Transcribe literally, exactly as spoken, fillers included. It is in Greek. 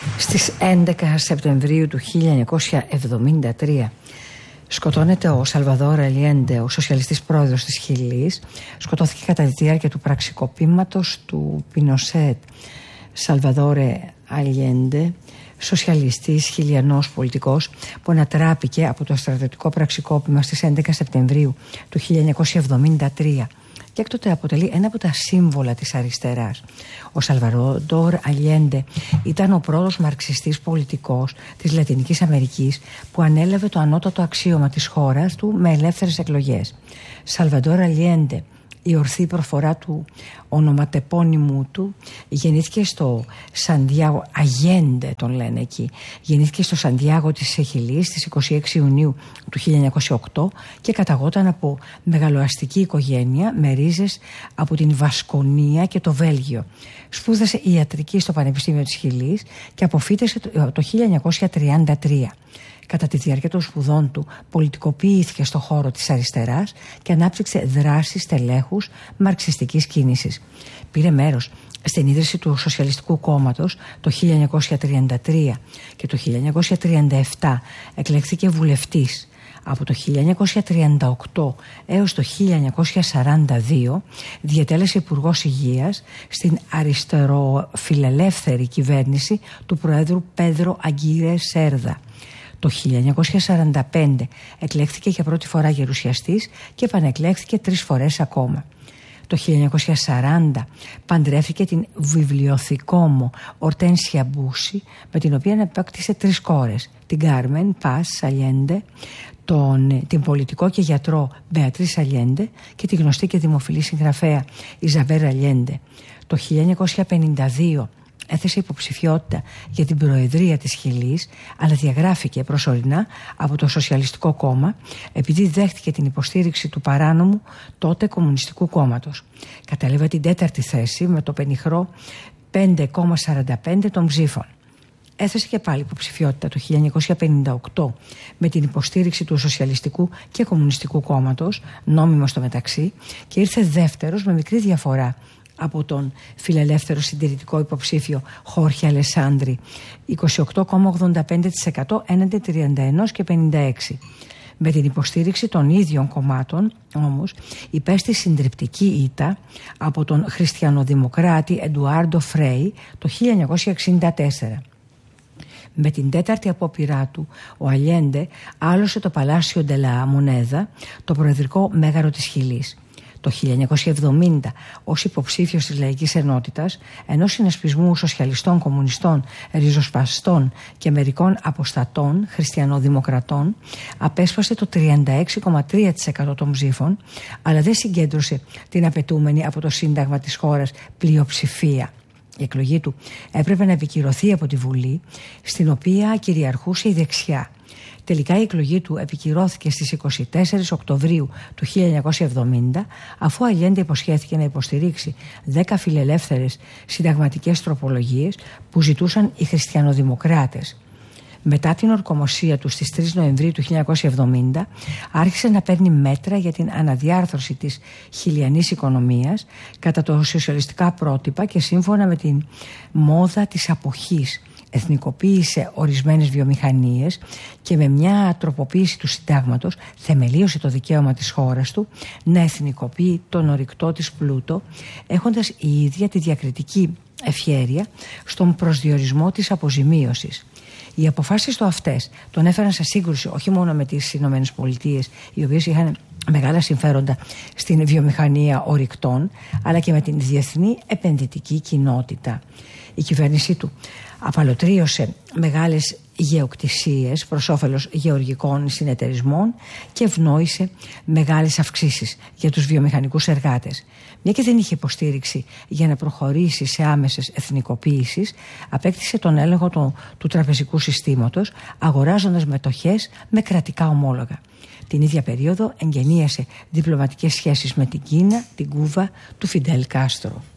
Στις έντεκα Σεπτεμβρίου του χίλια εννιακόσια εβδομήντα τρία σκοτώνεται ο Σαλβαδόρ Αλιέντε, ο σοσιαλιστής πρόεδρος της Χιλής. Σκοτώθηκε κατά τη διάρκεια του πραξικοπήματος του Πινοσέτ. Σαλβαδόρε Αλιέντε, σοσιαλιστής, χιλιανός πολιτικός, που ανατράπηκε από το στρατιωτικό πραξικόπημα στις έντεκα Σεπτεμβρίου του χίλια εννιακόσια εβδομήντα τρία και έκτοτε αποτελεί ένα από τα σύμβολα της αριστεράς. Ο Σαλβαδόρ Αλιέντε ήταν ο πρώτος μαρξιστής πολιτικός της Λατινικής Αμερικής που ανέλαβε το ανώτατο αξίωμα της χώρας του με ελεύθερες εκλογές. Σαλβαδόρ Αλιέντε, η ορθή προφορά του ονοματεπώνυμου του, γεννήθηκε στο Σαντιάγο, Αγέντε τον λένε εκεί, γεννήθηκε στο Σαντιάγο της Σεχιλής στις είκοσι έξι Ιουνίου του χίλια εννιακόσια οκτώ και καταγόταν από μεγαλοαστική οικογένεια με ρίζες από την Βασκονία και το Βέλγιο. Σπούδασε ιατρική στο Πανεπιστήμιο της Χιλής και αποφύτησε το χίλια εννιακόσια τριάντα τρία. Κατά τη διάρκεια των σπουδών του πολιτικοποιήθηκε στο χώρο της αριστεράς και ανάπτυξε δράσεις τελέχους μαρξιστικής κίνησης. Πήρε μέρος στην ίδρυση του Σοσιαλιστικού Κόμματος το χίλια εννιακόσια τριάντα τρία και το χίλια εννιακόσια τριάντα επτά εκλέχθηκε βουλευτής. Από το χίλια εννιακόσια τριάντα οκτώ έως το χίλια εννιακόσια σαράντα δύο διετέλεσε Υπουργός Υγείας στην αριστεροφιλελεύθερη κυβέρνηση του Προέδρου Πέδρο Αγγίρε Σέρδα. Το χίλια εννιακόσια σαράντα πέντε εκλέχθηκε για πρώτη φορά γερουσιαστής και επανεκλέχθηκε τρεις φορές ακόμα. Το χίλια εννιακόσια σαράντα παντρεύτηκε την βιβλιοθηκόμο Ορτένσια Μπούση, με την οποία επέκτησε τρεις κόρες, την Κάρμεν Πας Αλιέντε, τον, την πολιτικό και γιατρό Μπεατρίς Αλιέντε και τη γνωστή και δημοφιλή συγγραφέα Ιζαμπέλ Αλιέντε. Το χίλια εννιακόσια πενήντα δύο έθεσε υποψηφιότητα για την προεδρία της Χιλής, αλλά διαγράφηκε προσωρινά από το Σοσιαλιστικό Κόμμα επειδή δέχτηκε την υποστήριξη του παράνομου τότε Κομμουνιστικού Κόμματος. Κατέλαβε την τέταρτη θέση με το πενιχρό πέντε κόμμα σαράντα πέντε των ψήφων. Έθεσε και πάλι υποψηφιότητα το χίλια εννιακόσια πενήντα οκτώ με την υποστήριξη του Σοσιαλιστικού και Κομμουνιστικού Κόμματος, νόμιμο στο μεταξύ, και ήρθε δεύτερος με μικρή διαφορά από τον φιλελεύθερο συντηρητικό υποψήφιο Χόρχε Αλεσάνδρη, είκοσι οκτώ κόμμα ογδόντα πέντε τοις εκατό έναντι τριάντα ένα κόμμα πενήντα έξι. Με την υποστήριξη των ίδιων κομμάτων όμως υπέστη συντριπτική ήττα από τον χριστιανοδημοκράτη Εντουάρντο Φρέι το χίλια εννιακόσια εξήντα τέσσερα. Με την τέταρτη απόπειρά του, ο Αλιέντε άλωσε το Παλάσιο Ντελα Μονέδα, το προεδρικό μέγαρο της Χιλής. Το χίλια εννιακόσια εβδομήντα, ως υποψήφιος της Λαϊκής Ενότητας, ενός συνασπισμού σοσιαλιστών, κομμουνιστών, ριζοσπαστών και μερικών αποστατών χριστιανοδημοκρατών, απέσπασε το τριάντα έξι κόμμα τρία τοις εκατό των ψήφων, αλλά δεν συγκέντρωσε την απαιτούμενη από το Σύνταγμα της χώρας πλειοψηφία. Η εκλογή του έπρεπε να επικυρωθεί από τη Βουλή, στην οποία κυριαρχούσε η δεξιά. Τελικά η εκλογή του επικυρώθηκε στις είκοσι τέσσερις Οκτωβρίου του χίλια εννιακόσια εβδομήντα, αφού ο Αλιέντε υποσχέθηκε να υποστηρίξει δέκα φιλελεύθερες συνταγματικές τροπολογίες που ζητούσαν οι χριστιανοδημοκράτες. Μετά την ορκομοσία του στις τρεις Νοεμβρίου του χίλια εννιακόσια εβδομήντα άρχισε να παίρνει μέτρα για την αναδιάρθρωση της χιλιανής οικονομίας κατά το σοσιαλιστικά πρότυπα και σύμφωνα με την μόδα της αποχής. Εθνικοποίησε ορισμένες βιομηχανίες και με μια τροποποίηση του συντάγματος θεμελίωσε το δικαίωμα της χώρας του να εθνικοποιεί τον ορυκτό της πλούτο, έχοντας η ίδια τη διακριτική ευχέρεια στον προσδιορισμό της αποζημίωσης. Οι αποφάσεις του αυτές τον έφεραν σε σύγκρουση όχι μόνο με τις Ηνωμένες Πολιτείες, οι οποίες είχαν μεγάλα συμφέροντα στην βιομηχανία ορυκτών, αλλά και με την διεθνή επενδυτική κοινότητα. Η κυβέρνησή του απαλωτρίωσε μεγάλες γεωκτησίες προς όφελος γεωργικών συνεταιρισμών και ευνόησε μεγάλες αυξήσεις για τους βιομηχανικούς εργάτες. Μια και δεν είχε υποστήριξη για να προχωρήσει σε άμεσες εθνικοποίησεις, απέκτησε τον έλεγχο του, του τραπεζικού συστήματος, αγοράζοντας μετοχές με κρατικά ομόλογα. Την ίδια περίοδο εγγενίασε διπλωματικές σχέσεις με την Κίνα, την Κούβα του Φιντέλ Κάστρο.